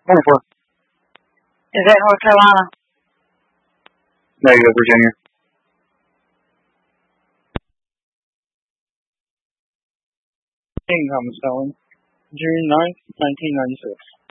24. Is that North Carolina? Negative, Virginia. Income selling, June 9th, 1996.